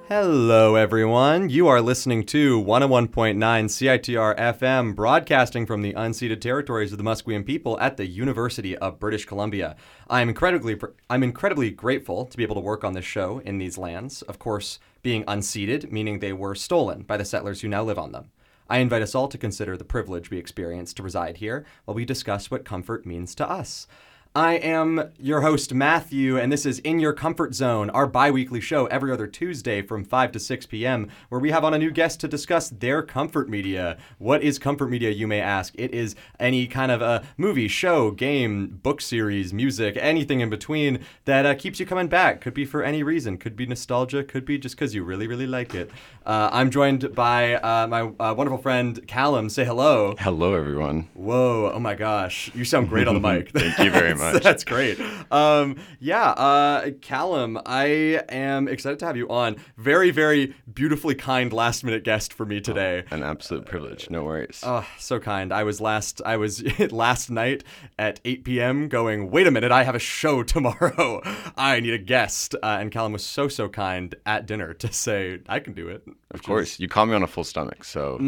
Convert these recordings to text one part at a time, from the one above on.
Hello, everyone. You are listening to 101.9 CITR FM, broadcasting from the unceded territories of the Musqueam people at the University of British Columbia. I'm incredibly grateful to be able to work on this show in these lands, of course, being unceded, meaning they were stolen by the settlers who now live on them. I invite us all to consider the privilege we experience to reside here while we discuss what comfort means to us. I am your host, Matthew, and this is In Your Comfort Zone, our bi-weekly show every other Tuesday from 5 to 6 p.m., where we have on a new guest to discuss their comfort media. What is comfort media, you may ask? It is any kind of a movie, show, game, book series, music, anything in between that keeps you coming back. Could be for any reason. Could be nostalgia. Could be just because you really, really like it. I'm joined by my wonderful friend, Callum. Say hello. Hello, everyone. Whoa. Oh, my gosh. You sound great on the mic. Thank you very much. That's great. Callum, I am excited to have you on. Very, very beautifully kind last-minute guest for me today. An absolute privilege. No worries. Oh, so kind. I was last night at 8 p.m. going, wait a minute, I have a show tomorrow. I need a guest. And Callum was so kind at dinner to say, I can do it. Of course. You called me on a full stomach, so...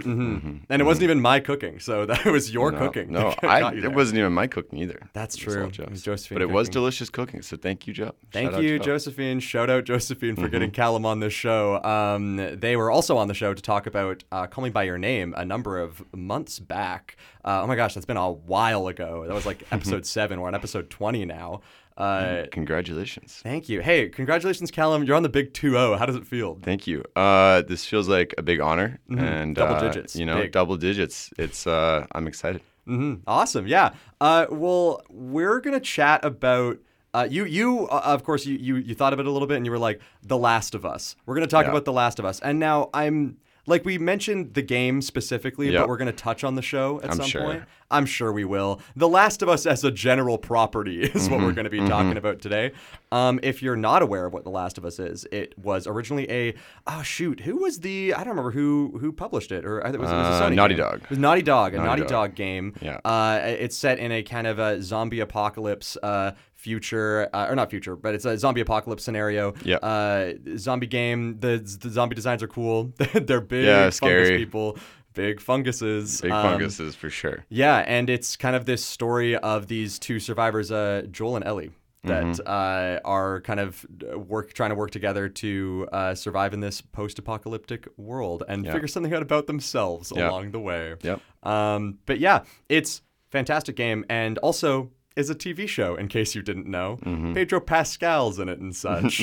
And it wasn't even my cooking, so that was your cooking. No, it wasn't even my cooking either. That's true. It was Josephine But it cooking. was delicious cooking, so thank you, Joe. Thank you, Josephine. Shout out Josephine for getting Callum on this show. They were also on the show to talk about Call Me By Your Name a number of months back. Oh my gosh, that's been a while ago. That was like episode 7. We're on episode 20 now. Congratulations. Thank you. Hey, congratulations, Callum. You're on the big 2-0. How does it feel? Thank you. This feels like a big honor. And double digits. Big. Double digits. It's I'm excited. Awesome. Yeah. Well, we're going to chat about you of course, you thought of it a little bit and you were like, The Last of Us. We're going to talk about The Last of Us. And now like we mentioned the game specifically, but we're going to touch on the show at some point. I'm sure we will. The Last of Us as a general property is what we're going to be talking about today. If you're not aware of what The Last of Us is, it was originally who was I don't remember who published it, or it was a Sony Naughty game. Dog. It was Naughty Dog, Naughty Dog game. Yeah. It's set in a kind of a zombie apocalypse future, or not future, but it's a zombie apocalypse scenario. Yeah. Zombie game. The zombie designs are cool. They're big fungus scary people. Big funguses. Big funguses for sure. Yeah, and it's kind of this story of these two survivors, Joel and Ellie, that are kind of trying to work together to survive in this post-apocalyptic world and figure something out about themselves along the way. Yep. But yeah, it's a fantastic game, and also is a TV show, in case you didn't know. Pedro Pascal's in it and such.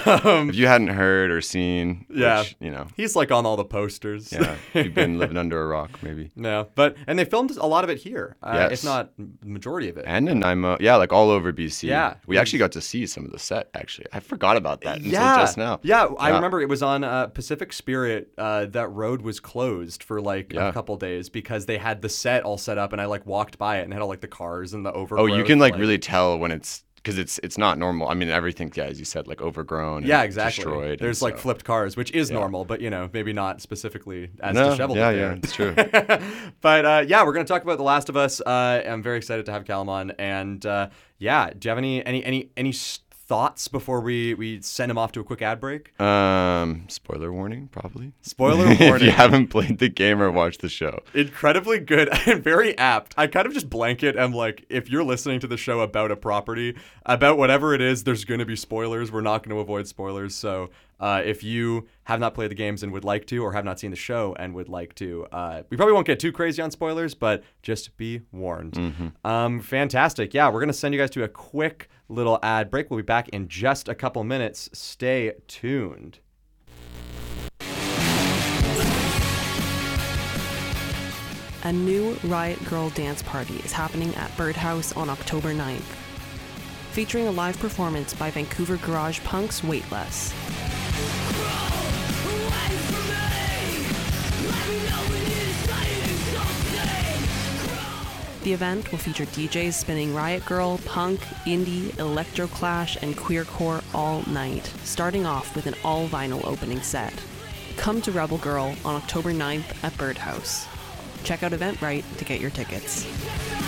If you hadn't heard or seen, which, he's like on all the posters. Yeah, you've been living under a rock, maybe. No, and they filmed a lot of it here, if not the majority of it. And in Nanaimo, like all over BC. Yeah. We actually got to see some of the set, actually. I forgot about that until just now. Yeah, I remember it was on Pacific Spirit. That road was closed for like a couple days because they had the set all set up, and I like walked by it and had all like the cars and the overgrowth. Oh, you can like really tell when because it's not normal. I mean, everything, as you said, like overgrown and destroyed. There's like flipped cars, which is normal, but maybe not specifically as disheveled. Yeah, it's true. But we're going to talk about The Last of Us. I'm very excited to have Callum on. And do you have any thoughts before we send him off to a quick ad break? Spoiler warning, probably. Spoiler warning. If you haven't played the game or watched the show. Incredibly good and very apt. I kind of just blanket am like, if you're listening to the show about a property, about whatever it is, there's going to be spoilers. We're not going to avoid spoilers. So if you have not played the games and would like to, or have not seen the show and would like to, we probably won't get too crazy on spoilers, but just be warned. Fantastic. Yeah, we're going to send you guys to a quick little ad break. We'll be back in just a couple minutes. Stay tuned. A new Riot Grrrl dance party is happening at Birdhouse on October 9th, featuring a live performance by Vancouver garage punks Weightless. The event will feature DJs spinning Riot Grrrl, punk, indie, electroclash, and queercore all night, starting off with an all-vinyl opening set. Come to Rebel Girl on October 9th at Birdhouse. Check out Eventbrite to get your tickets.